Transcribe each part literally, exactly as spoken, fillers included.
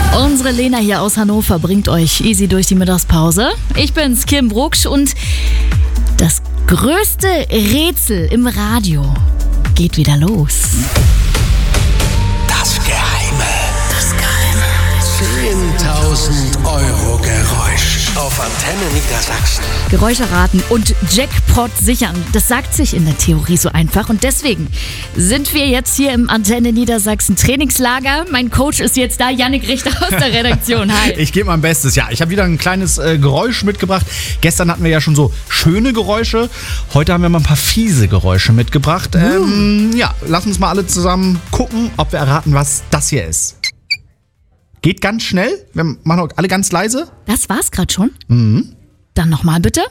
Unsere Lena hier aus Hannover bringt euch easy durch die Mittagspause. Ich bin's, Kim Brucksch, und das größte Rätsel im Radio geht wieder los. Das Geheime. Das Geheime. zehntausend Euro Geräusch auf Antenne Niedersachsen. Geräusche raten und Jackpot sichern. Das sagt sich in der Theorie so einfach. Und deswegen sind wir jetzt hier im Antenne Niedersachsen Trainingslager. Mein Coach ist jetzt da, Yannick Richter aus der Redaktion. Hi. Ich gebe mein Bestes. Ja, ich habe wieder ein kleines äh, Geräusch mitgebracht. Gestern hatten wir ja schon so schöne Geräusche. Heute haben wir mal ein paar fiese Geräusche mitgebracht. Ähm, ja, lass uns mal alle zusammen gucken, ob wir erraten, was das hier ist. Geht ganz schnell. Wir machen auch alle ganz leise. Das war's gerade schon? Mhm. Dann nochmal bitte.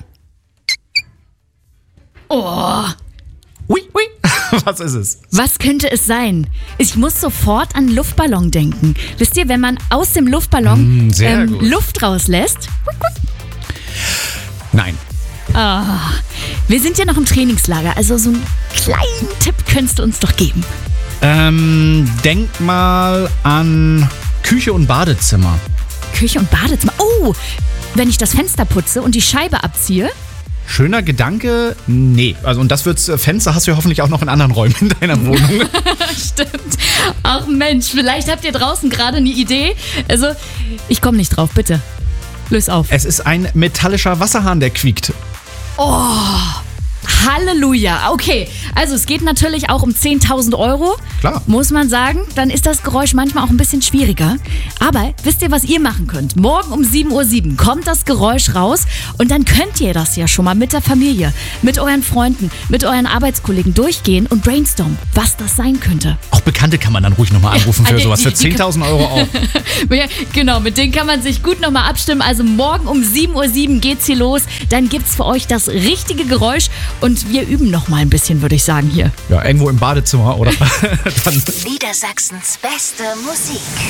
Oh, Ui, ui. Was ist es? was könnte es sein? Ich muss sofort an Luftballon denken. Wisst ihr, wenn man aus dem Luftballon Mm, sehr ähm, gut. Luft rauslässt? Nein. Ah, wir sind ja noch im Trainingslager, also so einen kleinen Tipp könntest du uns doch geben. Ähm, denk mal an Küche und Badezimmer. Küche und Badezimmer. Oh, wenn ich das Fenster putze und die Scheibe abziehe? Schöner Gedanke? Nee. Also, und das wird's, Fenster hast du ja hoffentlich auch noch in anderen Räumen in deiner Wohnung. Stimmt. Ach Mensch, vielleicht habt ihr draußen gerade eine Idee. Also, ich komme nicht drauf, bitte. Löse auf. Es ist ein metallischer Wasserhahn, der quiekt. Halleluja. Okay, also es geht natürlich auch um zehntausend Euro. Klar. Muss man sagen. Dann ist das Geräusch manchmal auch ein bisschen schwieriger. Aber wisst ihr, was ihr machen könnt? Morgen um sieben Uhr sieben kommt das Geräusch raus und dann könnt ihr das ja schon mal mit der Familie, mit euren Freunden, mit euren Arbeitskollegen durchgehen und brainstormen, was das sein könnte. Auch Bekannte kann man dann ruhig nochmal anrufen für Ja, sowas. Für die- die- zehntausend Euro auch. Ja, genau, mit denen kann man sich gut nochmal abstimmen. Also morgen um sieben Uhr sieben geht's hier los. Dann gibt's für euch das richtige Geräusch und wir üben noch mal ein bisschen, würde ich sagen, hier. Ja, irgendwo im Badezimmer oder dann. Niedersachsens beste Musik.